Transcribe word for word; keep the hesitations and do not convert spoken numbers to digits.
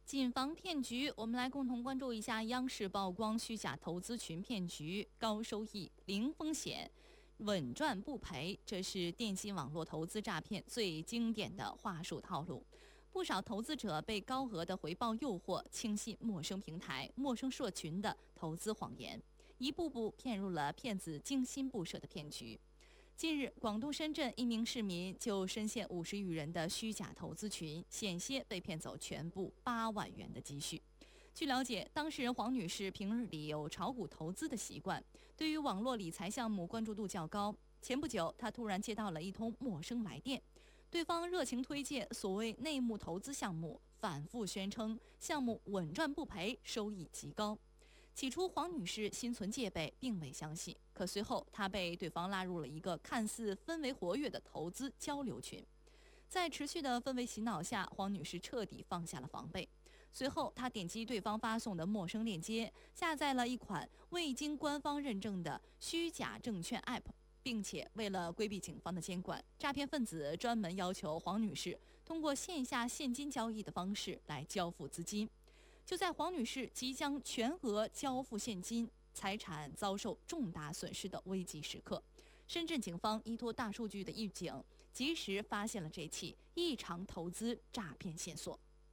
谨防骗局，我们来共同关注一下央视曝光虚假投资群骗局，高收益、零风险、稳赚不赔，这是电信网络投资诈骗最经典的话术套路。不少投资者被高额的回报诱惑，轻信陌生平台、陌生社群的投资谎言，一步步骗入了骗子精心布设的骗局。近日，广东深圳一名市民就深陷五十余人的虚假投资群，险些被骗走全部八万元的积蓄。据了解，当事人黄女士平日里有炒股投资的习惯，对于网络理财项目关注度较高。前不久，她突然接到了一通陌生来电，对方热情推荐所谓内幕投资项目，反复宣称项目稳赚不赔，收益极高。起初，黄女士心存戒备，并未相信。可随后，她被对方拉入了一个看似氛围活跃的投资交流群。在持续的氛围洗脑下，黄女士彻底放下了防备。随后，她点击对方发送的陌生链接，下载了一款未经官方认证的虚假证券 App， 并且为了规避警方的监管，诈骗分子专门要求黄女士通过线下现金交易的方式来交付资金。就在黄女士即将全额交付现金，财产遭受重大损失的危急时刻，深圳警方依托大数据的预警，及时发现了这起异常投资诈骗线索。